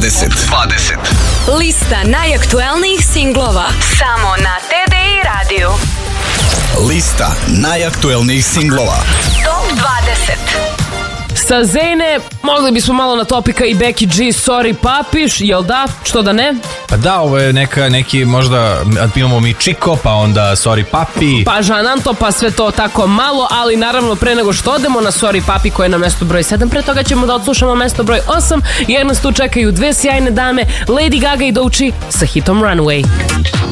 Lista najaktuelnijih singlova samo na TDI radiju. Lista najaktuelnijih singlova Top 20. Sa Zene mogli bismo malo na topika i Becky G, Sorry Papiš, jel da? Što da ne? Pa da, ovo je neki možda, imamo mi Čiko, pa onda Sorry Papi. Pa Žananto, pa sve to tako malo, ali naravno pre nego što odemo na Sorry Papi koje je na mesto broj 7, pre toga ćemo da odslušamo mesto broj 8, jer nas tu čekaju dve sjajne dame, Lady Gaga i Doechii sa hitom Runaway.